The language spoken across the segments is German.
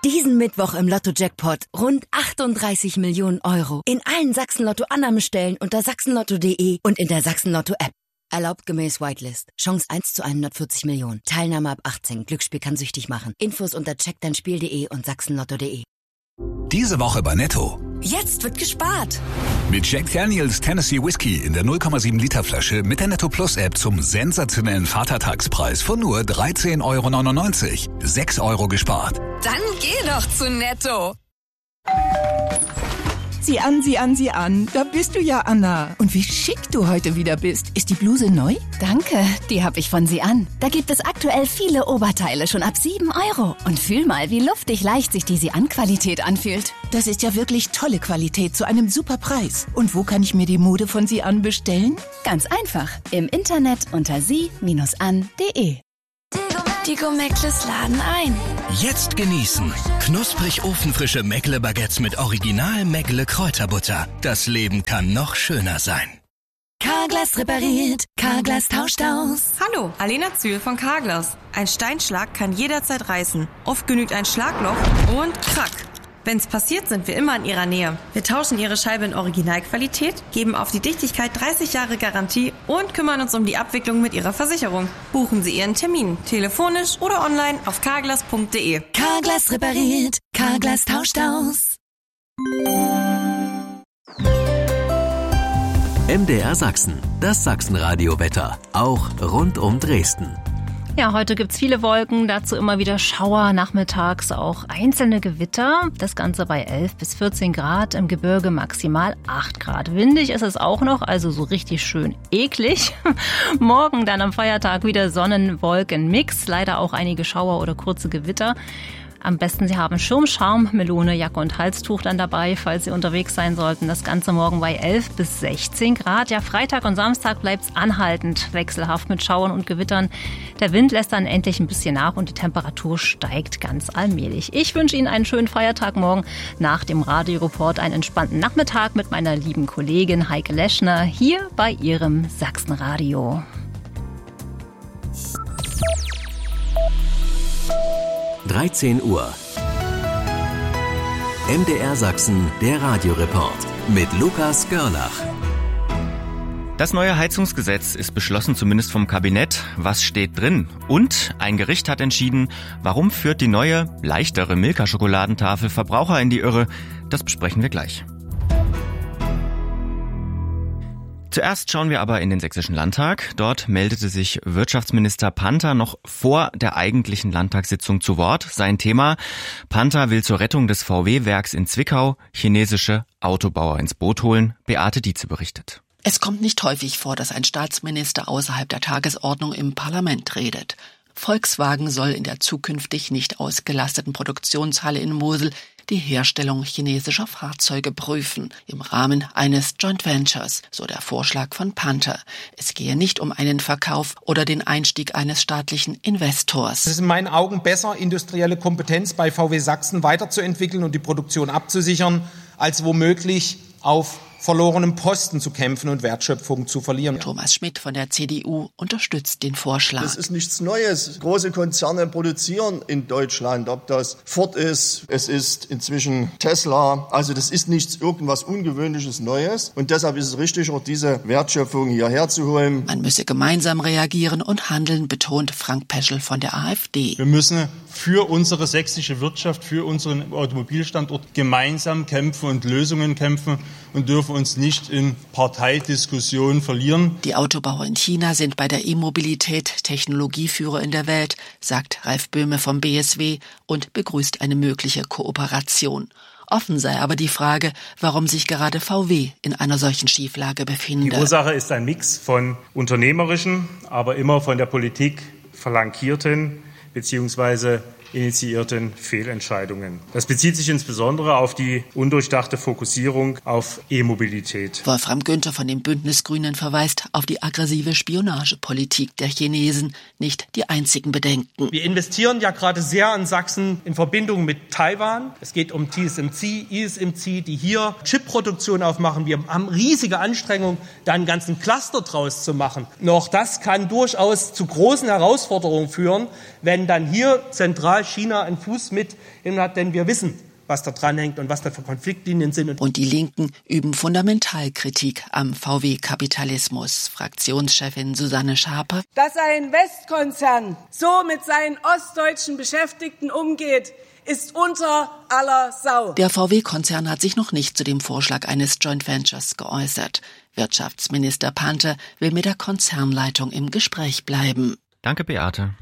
Diesen Mittwoch im Lotto-Jackpot rund 38 Millionen Euro. In allen Sachsen-Lotto-Annahmestellen unter sachsenlotto.de und in der Sachsen-Lotto-App. Erlaubt gemäß Whitelist. Chance 1 zu 140 Millionen. Teilnahme ab 18. Glücksspiel kann süchtig machen. Infos unter checkdeinspiel.de und sachsenlotto.de. Diese Woche bei Netto. Jetzt wird gespart. Mit Jack Daniels Tennessee Whiskey in der 0,7 Liter Flasche mit der Netto Plus App zum sensationellen Vatertagspreis von nur 13,99 €. 6 € gespart. Dann geh doch zu Netto. Sieh an. Da bist du ja, Anna. Und wie schick du heute wieder bist. Ist die Bluse neu? Danke, die habe ich von Sie an. Da gibt es aktuell viele Oberteile schon ab 7 €. Und fühl mal, wie luftig leicht sich die Sie-an-Qualität anfühlt. Das ist ja wirklich tolle Qualität zu einem super Preis. Und wo kann ich mir die Mode von Sie an bestellen? Ganz einfach. Im Internet unter sie-an.de. Die Meckles laden ein. Jetzt genießen. Knusprig ofenfrische Meckle-Baguettes mit Original Meckle Kräuterbutter. Das Leben kann noch schöner sein. Carglass repariert, Carglass tauscht aus. Hallo, Alena Zühl von Carglass. Ein Steinschlag kann jederzeit reißen. Oft genügt ein Schlagloch und krack. Wenn's passiert, sind wir immer in Ihrer Nähe. Wir tauschen Ihre Scheibe in Originalqualität, geben auf die Dichtigkeit 30 Jahre Garantie und kümmern uns um die Abwicklung mit Ihrer Versicherung. Buchen Sie Ihren Termin, telefonisch oder online auf carglass.de. Carglass repariert, Carglass tauscht aus. MDR Sachsen, das Sachsenradio-Wetter, auch rund um Dresden. Ja, heute gibt's viele Wolken, dazu immer wieder Schauer, nachmittags auch einzelne Gewitter. Das Ganze bei 11 bis 14 Grad, im Gebirge maximal 8 Grad. Windig ist es auch noch, also so richtig schön eklig. Morgen dann am Feiertag wieder Sonnen-Wolken-Mix, leider auch einige Schauer oder kurze Gewitter. Am besten Sie haben Schirm, Schaume, Melone, Jacke und Halstuch dann dabei, falls Sie unterwegs sein sollten. Das Ganze morgen bei 11 bis 16 Grad. Ja, Freitag und Samstag bleibt's anhaltend, wechselhaft mit Schauern und Gewittern. Der Wind lässt dann endlich ein bisschen nach und die Temperatur steigt ganz allmählich. Ich wünsche Ihnen einen schönen Feiertag morgen. Nach dem Radioreport einen entspannten Nachmittag mit meiner lieben Kollegin Heike Leschner hier bei Ihrem Sachsenradio. 13 Uhr. MDR Sachsen, der Radioreport mit Lukas Görlach. Das neue Heizungsgesetz ist beschlossen, zumindest vom Kabinett. Was steht drin? Und ein Gericht hat entschieden, warum führt die neue, leichtere Milka-Schokoladentafel Verbraucher in die Irre? Das besprechen wir gleich. Zuerst schauen wir aber in den Sächsischen Landtag. Dort meldete sich Wirtschaftsminister Panther noch vor der eigentlichen Landtagssitzung zu Wort. Sein Thema: Panther will zur Rettung des VW-Werks in Zwickau chinesische Autobauer ins Boot holen. Beate Dietze berichtet. Es kommt nicht häufig vor, dass ein Staatsminister außerhalb der Tagesordnung im Parlament redet. Volkswagen soll in der zukünftig nicht ausgelasteten Produktionshalle in Mosel die Herstellung chinesischer Fahrzeuge prüfen, im Rahmen eines Joint Ventures, so der Vorschlag von Panther. Es gehe nicht um einen Verkauf oder den Einstieg eines staatlichen Investors. Es ist in meinen Augen besser, industrielle Kompetenz bei VW Sachsen weiterzuentwickeln und die Produktion abzusichern, als womöglich auf verlorenem Posten zu kämpfen und Wertschöpfung zu verlieren. Thomas Schmidt von der CDU unterstützt den Vorschlag. Das ist nichts Neues. Große Konzerne produzieren in Deutschland, ob das Ford ist, es ist inzwischen Tesla. Also das ist nichts irgendwas Ungewöhnliches Neues. Und deshalb ist es richtig, auch diese Wertschöpfung hierher zu holen. Man müsse gemeinsam reagieren und handeln, betont Frank Peschel von der AfD. Wir müssen für unsere sächsische Wirtschaft, für unseren Automobilstandort gemeinsam kämpfen und Lösungen kämpfen und dürfen uns nicht in Parteidiskussionen verlieren. Die Autobauer in China sind bei der E-Mobilität Technologieführer in der Welt, sagt Ralf Böhme vom BSW und begrüßt eine mögliche Kooperation. Offen sei aber die Frage, warum sich gerade VW in einer solchen Schieflage befinde. Die Ursache ist ein Mix von unternehmerischen, aber immer von der Politik flankierten bzw. initiierten Fehlentscheidungen. Das bezieht sich insbesondere auf die undurchdachte Fokussierung auf E-Mobilität. Wolfram Günther von den Bündnis Grünen verweist auf die aggressive Spionagepolitik der Chinesen, nicht die einzigen Bedenken. Wir investieren ja gerade sehr in Sachsen in Verbindung mit Taiwan. Es geht um TSMC, ISMC, die hier Chipproduktion aufmachen. Wir haben riesige Anstrengungen, da einen ganzen Cluster draus zu machen. Noch das kann durchaus zu großen Herausforderungen führen, wenn dann hier zentral da China einen Fuß mit hat, denn wir wissen, was da dran hängt und was da für Konfliktlinien sind. Und die Linken üben Fundamentalkritik am VW-Kapitalismus. Fraktionschefin Susanne Schaper. Dass ein Westkonzern so mit seinen ostdeutschen Beschäftigten umgeht, ist unter aller Sau. Der VW-Konzern hat sich noch nicht zu dem Vorschlag eines Joint Ventures geäußert. Wirtschaftsminister Panther will mit der Konzernleitung im Gespräch bleiben. Danke, Beate.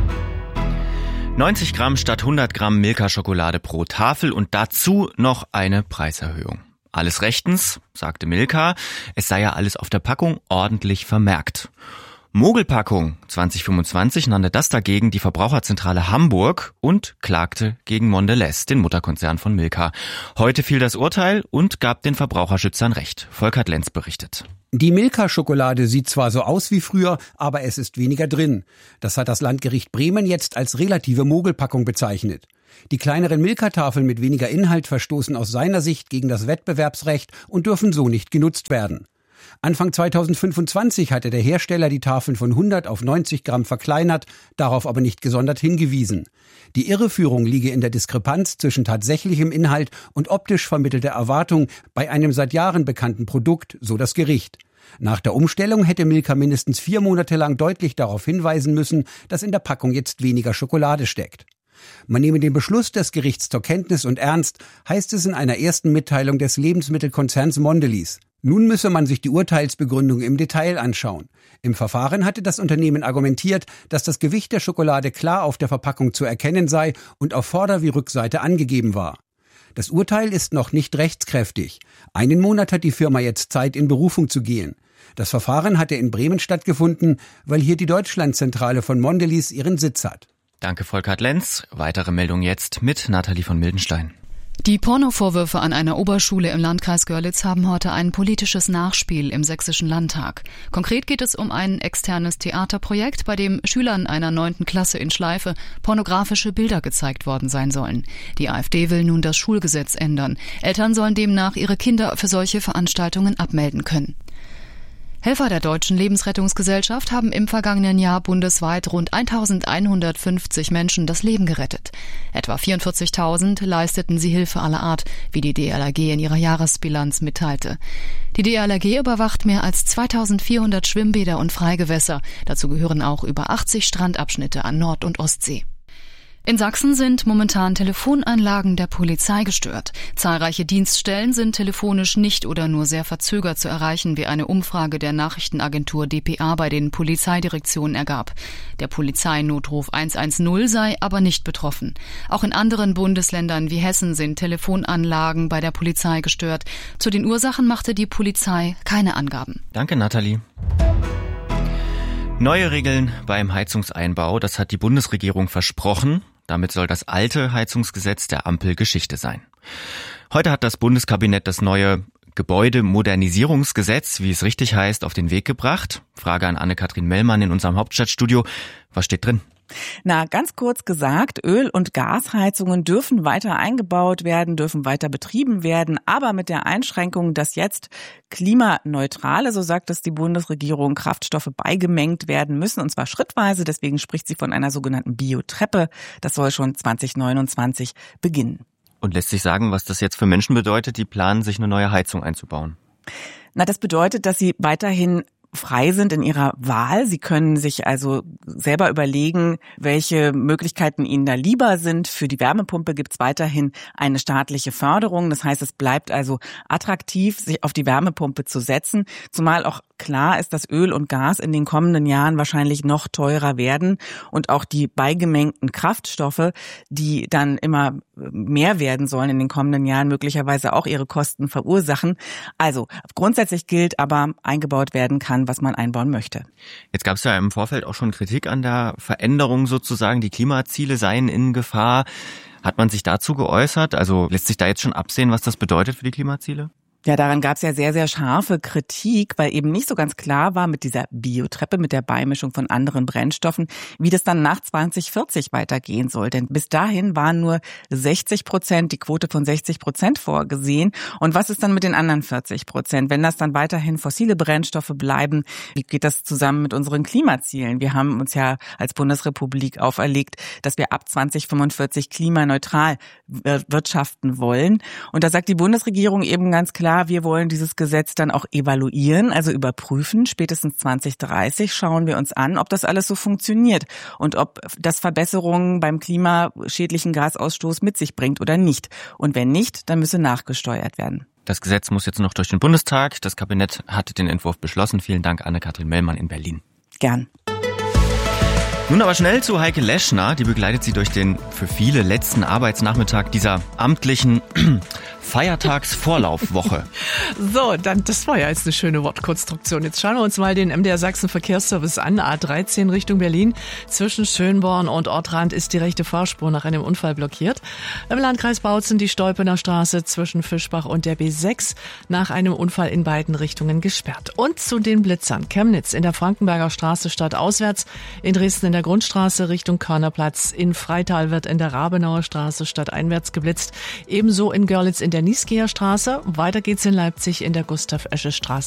90 Gramm statt 100 Gramm Milka-Schokolade pro Tafel und dazu noch eine Preiserhöhung. Alles rechtens, sagte Milka, es sei ja alles auf der Packung ordentlich vermerkt. Mogelpackung 2025 nannte das dagegen die Verbraucherzentrale Hamburg und klagte gegen Mondelez, den Mutterkonzern von Milka. Heute fiel das Urteil und gab den Verbraucherschützern Recht. Volkert Lenz berichtet. Die Milka-Schokolade sieht zwar so aus wie früher, aber es ist weniger drin. Das hat das Landgericht Bremen jetzt als relative Mogelpackung bezeichnet. Die kleineren Milka-Tafeln mit weniger Inhalt verstoßen aus seiner Sicht gegen das Wettbewerbsrecht und dürfen so nicht genutzt werden. Anfang 2025 hatte der Hersteller die Tafeln von 100 auf 90 Gramm verkleinert, darauf aber nicht gesondert hingewiesen. Die Irreführung liege in der Diskrepanz zwischen tatsächlichem Inhalt und optisch vermittelter Erwartung bei einem seit Jahren bekannten Produkt, so das Gericht. Nach der Umstellung hätte Milka mindestens 4 Monate lang deutlich darauf hinweisen müssen, dass in der Packung jetzt weniger Schokolade steckt. Man nehme den Beschluss des Gerichts zur Kenntnis und ernst, heißt es in einer ersten Mitteilung des Lebensmittelkonzerns Mondelez. Nun müsse man sich die Urteilsbegründung im Detail anschauen. Im Verfahren hatte das Unternehmen argumentiert, dass das Gewicht der Schokolade klar auf der Verpackung zu erkennen sei und auf Vorder- wie Rückseite angegeben war. Das Urteil ist noch nicht rechtskräftig. 1 Monat hat die Firma jetzt Zeit, in Berufung zu gehen. Das Verfahren hatte in Bremen stattgefunden, weil hier die Deutschlandzentrale von Mondelez ihren Sitz hat. Danke, Volkert Lenz. Weitere Meldung jetzt mit Nathalie von Mildenstein. Die Pornovorwürfe an einer Oberschule im Landkreis Görlitz haben heute ein politisches Nachspiel im Sächsischen Landtag. Konkret geht es um ein externes Theaterprojekt, bei dem Schülern einer 9. Klasse in Schleife pornografische Bilder gezeigt worden sein sollen. Die AfD will nun das Schulgesetz ändern. Eltern sollen demnach ihre Kinder für solche Veranstaltungen abmelden können. Helfer der Deutschen Lebensrettungsgesellschaft haben im vergangenen Jahr bundesweit rund 1.150 Menschen das Leben gerettet. Etwa 44.000 leisteten sie Hilfe aller Art, wie die DLRG in ihrer Jahresbilanz mitteilte. Die DLRG überwacht mehr als 2.400 Schwimmbäder und Freigewässer. Dazu gehören auch über 80 Strandabschnitte an Nord- und Ostsee. In Sachsen sind momentan Telefonanlagen der Polizei gestört. Zahlreiche Dienststellen sind telefonisch nicht oder nur sehr verzögert zu erreichen, wie eine Umfrage der Nachrichtenagentur dpa bei den Polizeidirektionen ergab. Der Polizeinotruf 110 sei aber nicht betroffen. Auch in anderen Bundesländern wie Hessen sind Telefonanlagen bei der Polizei gestört. Zu den Ursachen machte die Polizei keine Angaben. Danke, Nathalie. Neue Regeln beim Heizungseinbau, das hat die Bundesregierung versprochen. Damit soll das alte Heizungsgesetz der Ampel Geschichte sein. Heute hat das Bundeskabinett das neue Gebäudemodernisierungsgesetz, wie es richtig heißt, auf den Weg gebracht. Frage an Anne-Kathrin Mellmann in unserem Hauptstadtstudio. Was steht drin? Na, ganz kurz gesagt, Öl- und Gasheizungen dürfen weiter eingebaut werden, dürfen weiter betrieben werden, aber mit der Einschränkung, dass jetzt klimaneutrale, so sagt es die Bundesregierung, Kraftstoffe beigemengt werden müssen, und zwar schrittweise. Deswegen spricht sie von einer sogenannten Biotreppe. Das soll schon 2029 beginnen. Und lässt sich sagen, was das jetzt für Menschen bedeutet, die planen, sich eine neue Heizung einzubauen? Na, das bedeutet, dass sie weiterhin frei sind in ihrer Wahl. Sie können sich also selber überlegen, welche Möglichkeiten ihnen da lieber sind. Für die Wärmepumpe gibt es weiterhin eine staatliche Förderung. Das heißt, es bleibt also attraktiv, sich auf die Wärmepumpe zu setzen, zumal auch klar ist, dass Öl und Gas in den kommenden Jahren wahrscheinlich noch teurer werden und auch die beigemengten Kraftstoffe, die dann immer mehr werden sollen in den kommenden Jahren, möglicherweise auch ihre Kosten verursachen. Also grundsätzlich gilt aber, eingebaut werden kann, was man einbauen möchte. Jetzt gab es ja im Vorfeld auch schon Kritik an der Veränderung sozusagen. Die Klimaziele seien in Gefahr. Hat man sich dazu geäußert? Also lässt sich da jetzt schon absehen, was das bedeutet für die Klimaziele? Ja, daran gab es ja sehr, sehr scharfe Kritik, weil eben nicht so ganz klar war mit dieser Biotreppe, mit der Beimischung von anderen Brennstoffen, wie das dann nach 2040 weitergehen soll. Denn bis dahin waren nur 60%, die Quote von 60% vorgesehen. Und was ist dann mit den anderen 40%? Wenn das dann weiterhin fossile Brennstoffe bleiben, wie geht das zusammen mit unseren Klimazielen? Wir haben uns ja als Bundesrepublik auferlegt, dass wir ab 2045 klimaneutral wirtschaften wollen. Und da sagt die Bundesregierung eben ganz klar, wir wollen dieses Gesetz dann auch evaluieren, also überprüfen. Spätestens 2030 schauen wir uns an, ob das alles so funktioniert und ob das Verbesserungen beim klimaschädlichen Gasausstoß mit sich bringt oder nicht. Und wenn nicht, dann müsse nachgesteuert werden. Das Gesetz muss jetzt noch durch den Bundestag. Das Kabinett hat den Entwurf beschlossen. Vielen Dank, Anne-Kathrin Mellmann in Berlin. Gern. Nun aber schnell zu Heike Leschner. Die begleitet sie durch den für viele letzten Arbeitsnachmittag dieser amtlichen Feiertagsvorlaufwoche. So, dann, das war ja jetzt eine schöne Wortkonstruktion. Jetzt schauen wir uns mal den MDR Sachsen Verkehrsservice an. A13 Richtung Berlin. Zwischen Schönborn und Ortrand ist die rechte Fahrspur nach einem Unfall blockiert. Im Landkreis Bautzen die Stolpener Straße zwischen Fischbach und der B6 nach einem Unfall in beiden Richtungen gesperrt. Und zu den Blitzern. Chemnitz in der Frankenberger Straße stadtauswärts, in Dresden in der Grundstraße Richtung Körnerplatz, in Freital wird in der Rabenauer Straße stadteinwärts geblitzt, ebenso in Görlitz in der Nieskeer Straße. Weiter geht's in Leipzig in der Gustav-Esche Straße.